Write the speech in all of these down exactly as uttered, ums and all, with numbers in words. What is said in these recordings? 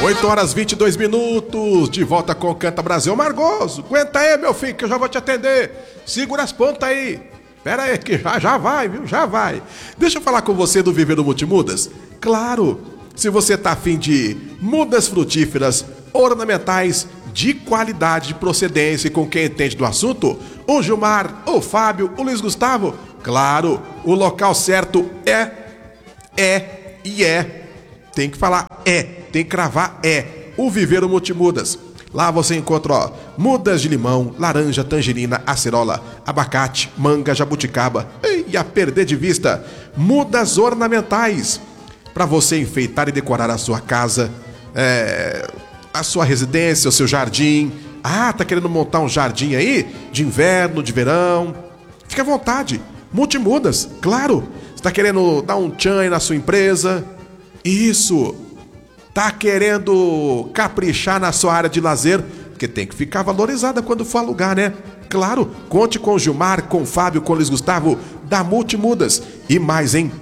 oito horas e vinte e dois minutos, de volta com o Canta Brasil. Margoso, aguenta aí, meu filho, que eu já vou te atender. Segura as pontas aí. Pera aí, que já, já vai, viu? Já vai. Deixa eu falar com você do Viveiro Multimudas. Claro, se você tá afim de mudas frutíferas, ornamentais, de qualidade, de procedência e com quem entende do assunto, o Gilmar, o Fábio, o Luiz Gustavo, claro, o local certo é, é e é. Tem que falar é, tem que cravar é. O Viveiro Multimudas. Lá você encontra, ó, mudas de limão, laranja, tangerina, acerola, abacate, manga, jabuticaba e a perder de vista, mudas ornamentais para você enfeitar e decorar a sua casa, é, a sua residência, o seu jardim. Ah, tá querendo montar um jardim aí? De inverno, de verão? Fica à vontade. Multimudas, claro. Você tá querendo dar um tchan aí na sua empresa? Isso. Tá querendo caprichar na sua área de lazer? Porque tem que ficar valorizada quando for alugar, né? Claro, conte com o Gilmar, com o Fábio, com o Luiz Gustavo, da Multimudas. E mais, hein?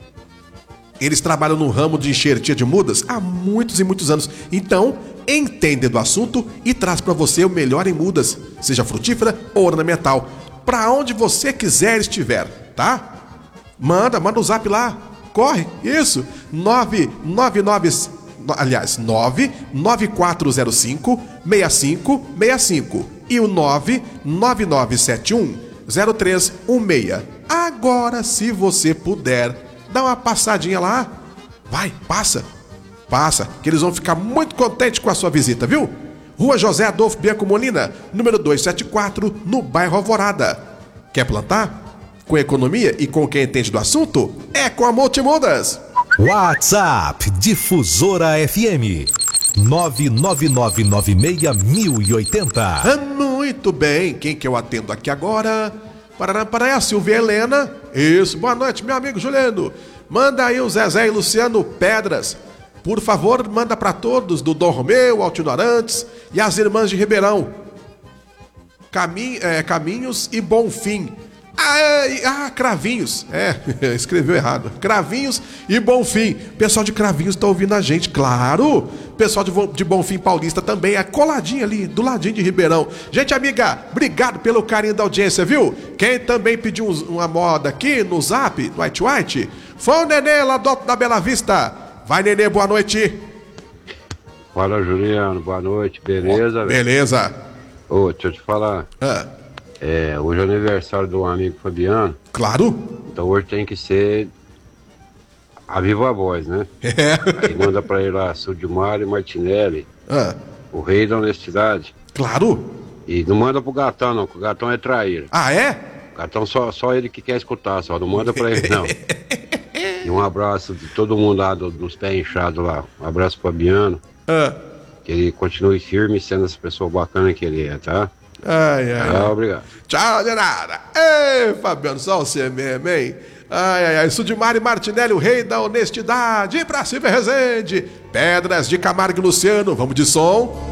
Eles trabalham no ramo de enxertia de mudas há muitos e muitos anos. Então, entende do assunto e traz para você o melhor em mudas, seja frutífera ou ornamental, para onde você quiser estiver, tá? Manda, manda o zap lá. Corre, isso. nove nove nove, aliás, nove nove quatro zero cinco seis cinco seis cinco e o nove nove nove sete um zero três um seis. Agora, se você puder, dá uma passadinha lá. Vai, passa. Passa, que eles vão ficar muito contentes com a sua visita, viu? Rua José Adolfo Bianco Molina, número duzentos e setenta e quatro, no bairro Alvorada. Quer plantar? Com economia e com quem entende do assunto? É com a Multimudas. WhatsApp Difusora F M nove nove nove nove seis mil e oitenta. Ah, muito bem, quem que eu atendo aqui agora? Parará, parará, Silvia Helena. Isso, boa noite, meu amigo Juliano. Manda aí o Zezé e Luciano Pedras. Por favor, manda para todos do Dom Romeu, Altino Arantes e as irmãs de Ribeirão. Caminho, é, Caminhos e Bonfim. Ah, ah, Cravinhos. É, escreveu errado. Cravinhos e Bonfim. Pessoal de Cravinhos tá ouvindo a gente, claro. Pessoal de, de Bonfim Paulista também, é coladinho ali, do ladinho de Ribeirão. Gente amiga, obrigado pelo carinho da audiência, viu? Quem também pediu uma moda aqui no zap, no White White, foi o Nenê lá do Alto da Bela Vista. Vai, Nenê, boa noite. Fala, Juliano, boa noite, beleza? Oh, beleza. Ô, deixa eu te falar. Ah. É, hoje é aniversário do amigo Fabiano. Claro. Então hoje tem que ser a viva voz, né? É. Aí manda pra ele lá, Sudimar e Martinelli, Ah. o rei da honestidade. Claro. E não manda pro Gatão, não, porque o Gatão é traíra. Ah, é? O Gatão só, só ele que quer escutar, só não manda pra ele, não. E um abraço de todo mundo lá, do, dos pés inchados lá. Um abraço pro Fabiano. Ah. Que ele continue firme, sendo essa pessoa bacana que ele é, tá? Ai, ai. Tchau, obrigado. Tchau, de nada. Ei, Fabiano, só você mesmo, hein? Ai, ai, ai. Sudimar e Martinelli, o rei da honestidade. E pra Silvia Rezende, Pedras de Camargo e Luciano. Vamos de som.